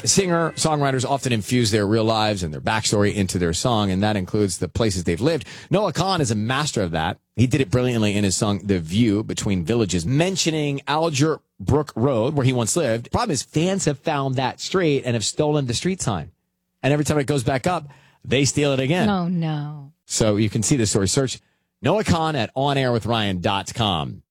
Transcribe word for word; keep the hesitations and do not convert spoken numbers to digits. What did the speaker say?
Singer songwriters often infuse their real lives and their backstory into their song, and that includes the places they've lived. Noah Kahan is a master of that. He did it brilliantly in his song The View Between Villages, mentioning Alger Brook Road, where he once lived. The problem is fans have found that street and have stolen the street sign. And every time it goes back up, they steal it again. Oh, no. So you can see the story. Search Noah Kahan at on air with ryan dot com.